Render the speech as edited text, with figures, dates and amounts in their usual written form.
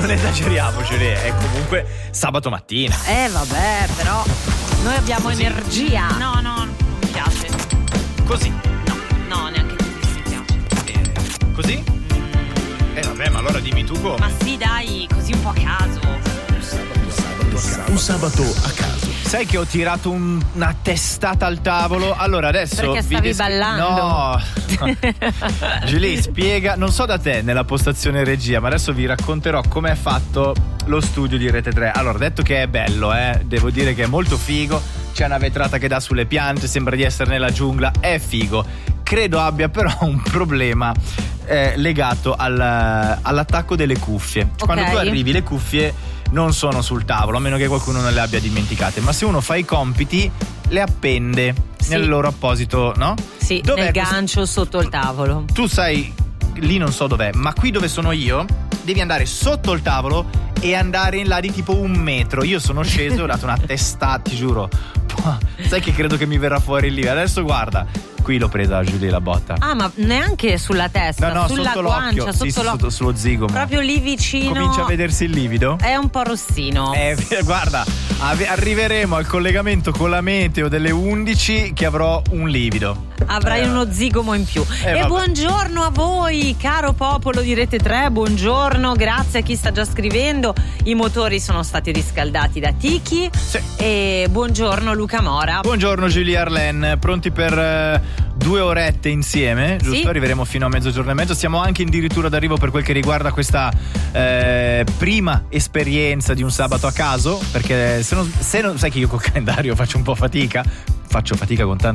non esageriamo, Giulia, è comunque sabato mattina. Vabbè, però noi abbiamo energia. No, non mi piace. Così. No, neanche così mi piace. Così? Vabbè, ma allora dimmi tu come. Ma sì, dai, così un po' a caso. Un sabato a caso. Sai che ho tirato una testata al tavolo? Allora adesso perché stavi ballando? No. Giulia, spiega, non so da te nella postazione regia, ma adesso vi racconterò com'è fatto lo studio di Rete 3. Allora, detto che è bello, devo dire che è molto figo. C'è una vetrata che dà sulle piante, sembra di essere nella giungla, è figo. Credo abbia però un problema legato all'attacco delle cuffie. Okay. Quando tu arrivi, le cuffie non sono sul tavolo, a meno che qualcuno non le abbia dimenticate, ma se uno fa i compiti le appende nel loro apposito, no? Sì, Dov'è nel gancio sotto il tavolo. Tu sai, lì non so dov'è, ma qui dove sono io devi andare sotto il tavolo e andare in là di tipo 1 metro. Io sono sceso e ho dato una testata, ti giuro. Sai che credo che mi verrà fuori lì. Adesso guarda, qui l'ho presa Giulia la botta. Ah, ma neanche sulla testa, No, sulla sotto guancia, l'occhio. sotto l'occhio. Sullo zigomo. Proprio lì vicino. Comincia a vedersi il livido? È un po' rossino. Guarda, arriveremo al collegamento con la meteo delle 11 che avrò un livido. Avrai uno zigomo in più. E vabbè. buongiorno a voi, caro popolo di Rete 3, buongiorno, grazie a chi sta già scrivendo. I motori sono stati riscaldati da Tiki. Sì. E buongiorno Luca Mora. Buongiorno Giulia Arlen, pronti per 2 orette insieme, giusto? Sì. Arriveremo fino a mezzogiorno e mezzo. Siamo anche addirittura d'arrivo per quel che riguarda questa prima esperienza di un sabato a caso, perché se non sai che io col calendario faccio un po' fatica con tante